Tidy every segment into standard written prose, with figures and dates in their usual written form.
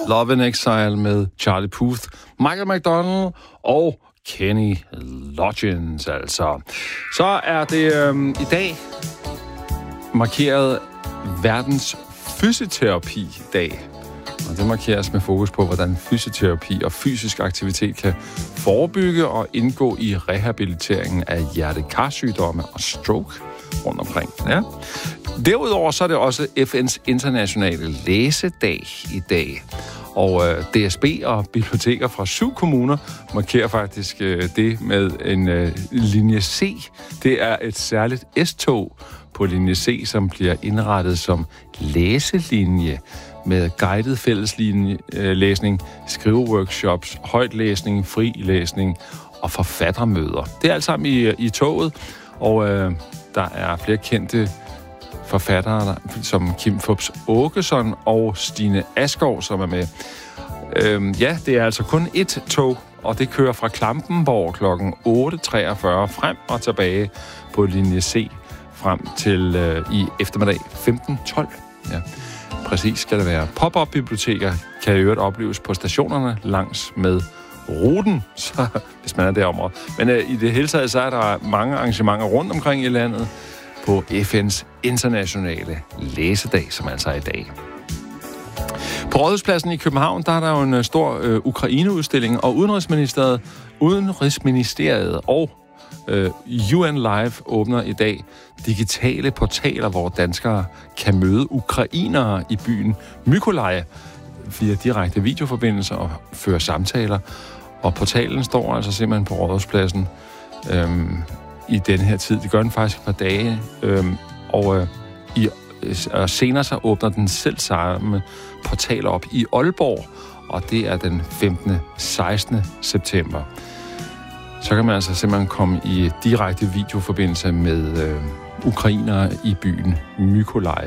Love in Exile med Charlie Puth, Michael McDonald og Kenny Loggins, altså. Så er det i dag markeret verdens fysioterapi-dag. Og det markeres med fokus på, hvordan fysioterapi og fysisk aktivitet kan forebygge og indgå i rehabiliteringen af hjerte-karsygdomme og stroke rundt omkring. Ja. Derudover så er det også FN's internationale læsedag i dag. Og DSB og biblioteker fra 7 kommuner markerer faktisk det med en linje C. Det er et særligt S-tog på linje C, som bliver indrettet som læselinje med guided fælleslæsning, skriveworkshops, højtlæsning, fri læsning og forfattermøder. Det er alt sammen i toget, og der er flere kendte forfattere, som Kim Fupz Aakeson og Stine Askov, som er med. Ja, det er altså kun ét tog, og det kører fra Klampenborg kl. 8.43 frem og tilbage på linje C frem til i eftermiddag 15.12. Ja, præcis skal det være. Pop-up-biblioteker kan i øvrigt opleves på stationerne langs med ruten, så, hvis man er derovre. Men i det hele taget, så er der mange arrangementer rundt omkring i landet på FN's internationale læsedag, som altså er i dag. På Rådhuspladsen i København, der er der jo en stor Ukraine-udstilling, og Udenrigsministeriet og UN Live åbner i dag digitale portaler, hvor danskere kan møde ukrainere i byen Mykolaiv via direkte videoforbindelser og føre samtaler. Og portalen står altså simpelthen på Rådhuspladsen i den her tid. Det gør den faktisk et par dage, og senere så åbner den selv samme portal op i Aalborg, og det er den 15. 16. september. Så kan man altså simpelthen komme i direkte videoforbindelse med ukrainere i byen Mykolaiv.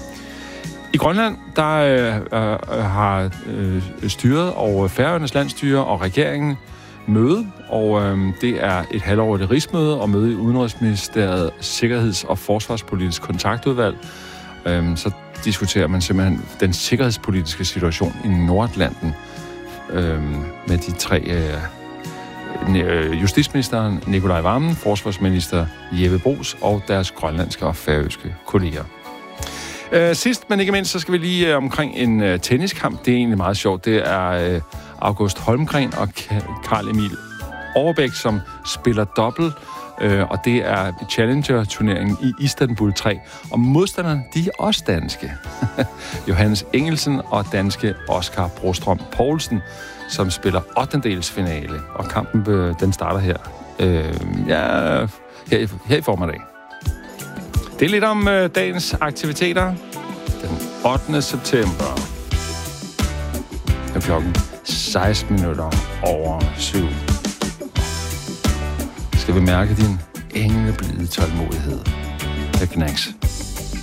I Grønland, der har styret og Færøernes landsstyre og regeringen møde, og det er et halvårligt rigsmøde og møde i Udenrigsministeriet Sikkerheds- og Forsvarspolitisk Kontaktudvalg. Så diskuterer man simpelthen den sikkerhedspolitiske situation i Nordatlanten med de tre justitsministeren Nicolai Wammen, forsvarsminister Jeppe Bruus og deres grønlandske og færøske kolleger. Sidst, men ikke mindst, så skal vi lige omkring en tenniskamp. Det er egentlig meget sjovt. Det er August Holmgren og Carl Emil Overbæk, som spiller dobbelt, og det er Challenger-turneringen i Istanbul 3. Og modstanderne, de er også danske. Johannes Engelsen og danske Oscar Brostrøm Poulsen, som spiller 8-delsfinale. Og kampen, den starter her. Her i formiddag. Det er lidt om dagens aktiviteter. Den 8. september. Klokken 16 minutter over 7. Skal vi mærke din engleblide tålmodighed. Det knæks.